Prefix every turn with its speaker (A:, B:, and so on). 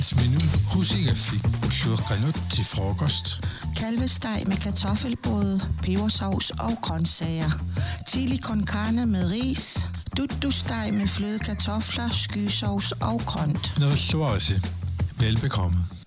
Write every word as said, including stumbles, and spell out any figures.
A: Minut husigafik ullueqqanut til frokost.
B: Kalvesteg med kartoffelbrød, pebersovs og grøntsager. Chili con carne med ris. Duttu-steg med fløde kartofler, skysovs og grønt.
A: Noget slåse. Velbekomme.